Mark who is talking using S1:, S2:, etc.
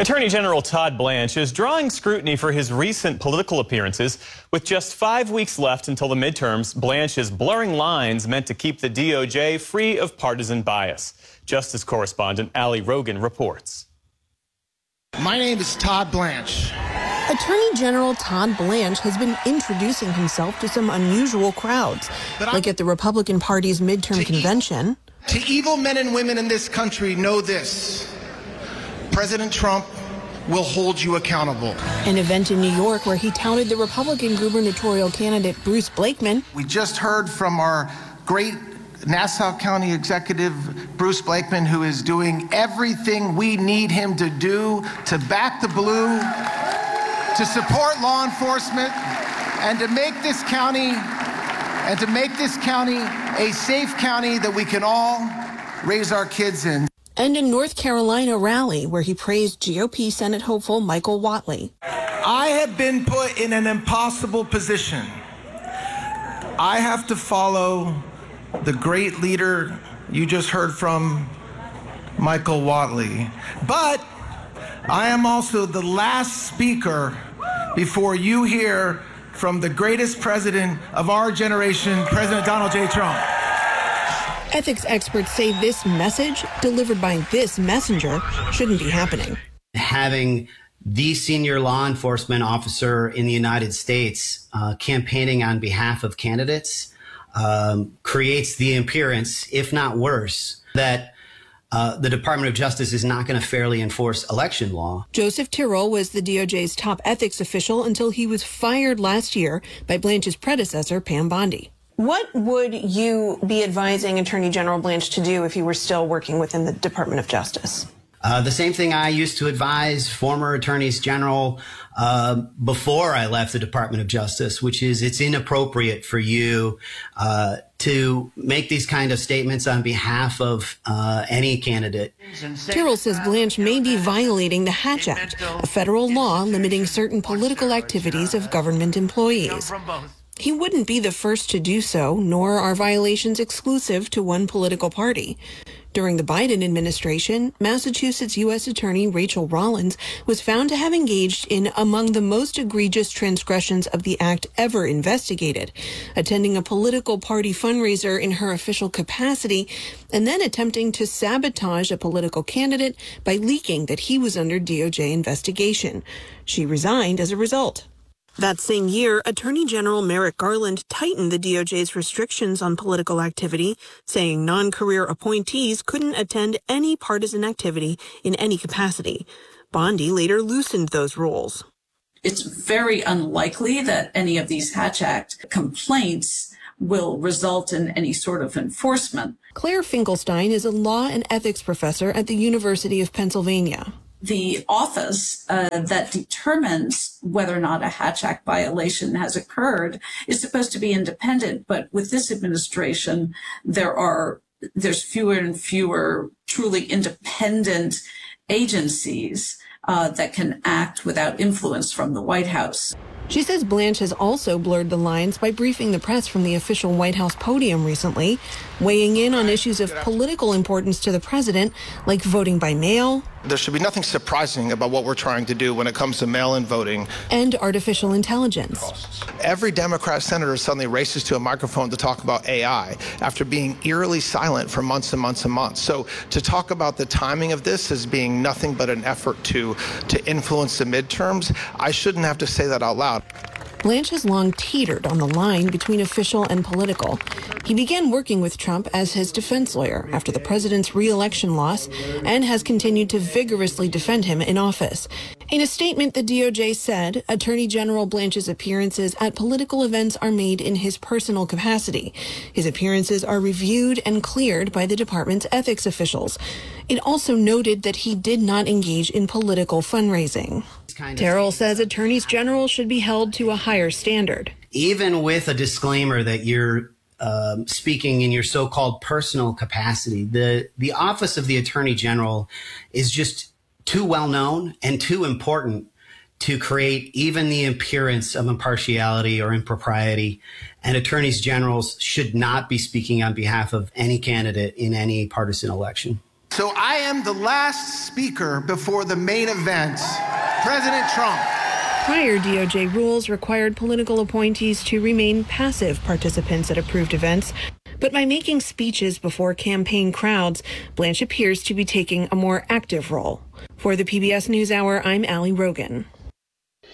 S1: Attorney General Todd Blanche is drawing scrutiny for his recent political appearances. With just 5 weeks left until the midterms, Blanche is blurring lines meant to keep the DOJ free of partisan bias. Justice correspondent Ali Rogan reports.
S2: My name is Todd Blanche.
S3: Attorney General Todd Blanche has been introducing himself to some unusual crowds, like at the Republican Party's midterm convention.
S2: To evil men and women in this country, know this: President Trump will hold you accountable.
S3: An event in New York where he touted the Republican gubernatorial candidate Bruce Blakeman.
S2: We just heard from our great Nassau County executive, Bruce Blakeman, who is doing everything we need him to do to back the blue, to support law enforcement, and to make this county a safe county that we can all raise our kids in.
S3: And a North Carolina rally where he praised GOP Senate hopeful Michael Whatley.
S2: I have been put in an impossible position. I have to follow the great leader you just heard from, Michael Whatley. But I am also the last speaker before you hear from the greatest president of our generation, President Donald J. Trump.
S3: Ethics experts say this message, delivered by this messenger, shouldn't be happening.
S4: Having the senior law enforcement officer in the United States campaigning on behalf of candidates creates the appearance, if not worse, that the Department of Justice is not going to fairly enforce election law.
S3: Joseph Tyrrell was the DOJ's top ethics official until he was fired last year by Blanche's predecessor, Pam Bondi. What would you be advising Attorney General Blanche to do if you were still working within the Department of Justice?
S4: The same thing I used to advise former attorneys general before I left the Department of Justice, which is it's inappropriate for you to make these kind of statements on behalf of any candidate.
S3: Tyrrell says Blanche may be violating the Hatch Act, a federal law limiting certain political activities of government employees. He wouldn't be the first to do so, nor are violations exclusive to one political party. During the Biden administration, Massachusetts U.S. Attorney Rachel Rollins was found to have engaged in among the most egregious transgressions of the act ever investigated, attending a political party fundraiser in her official capacity and then attempting to sabotage a political candidate by leaking that he was under DOJ investigation. She resigned as a result. That same year, Attorney General Merrick Garland tightened the DOJ's restrictions on political activity, saying non-career appointees couldn't attend any partisan activity in any capacity. Bondi later loosened those rules.
S5: It's very unlikely that any of these Hatch Act complaints will result in any sort of enforcement.
S3: Claire Finkelstein is a law and ethics professor at the University of Pennsylvania.
S5: The office that determines whether or not a Hatch Act violation has occurred is supposed to be independent, but with this administration, there's fewer and fewer truly independent agencies that can act without influence from the White House.
S3: She says Blanche has also blurred the lines by briefing the press from the official White House podium recently, weighing in on issues of political importance to the president, like voting by mail.
S2: There should be nothing surprising about what we're trying to do when it comes to mail-in voting.
S3: And artificial intelligence.
S2: Every Democrat senator suddenly races to a microphone to talk about AI after being eerily silent for months and months and months. So to talk about the timing of this as being nothing but an effort to influence the midterms, I shouldn't have to say that out loud.
S3: Blanche has long teetered on the line between official and political. He began working with Trump as his defense lawyer after the president's re-election loss and has continued to vigorously defend him in office. In a statement, the DOJ said Attorney General Blanche's appearances at political events are made in his personal capacity. His appearances are reviewed and cleared by the department's ethics officials. It also noted that he did not engage in political fundraising. Tyrrell says attorneys general should be held to a higher standard.
S4: Even with a disclaimer that you're speaking in your so-called personal capacity, the office of the attorney general is just too well known and too important to create even the appearance of impartiality or impropriety. And attorneys generals should not be speaking on behalf of any candidate in any partisan election.
S2: So I am the last speaker before the main event, President Trump.
S3: Prior DOJ rules required political appointees to remain passive participants at approved events. But by making speeches before campaign crowds, Blanche appears to be taking a more active role. For the PBS NewsHour, I'm Allie Rogan.